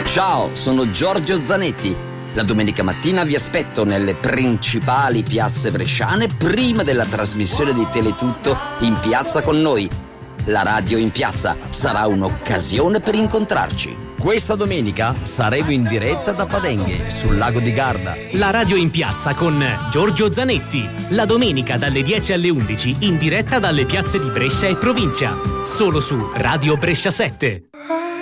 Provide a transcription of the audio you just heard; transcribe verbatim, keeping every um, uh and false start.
Ciao, sono Giorgio Zanetti. La domenica mattina vi aspetto nelle principali piazze bresciane prima della trasmissione di Teletutto In Piazza con noi. La radio in piazza sarà un'occasione per incontrarci. Questa domenica saremo in diretta da Padenghe, sul lago di Garda. La radio in piazza con Giorgio Zanetti. La domenica dalle dieci alle undici in diretta dalle piazze di Brescia e provincia. Solo su Radio Brescia sette.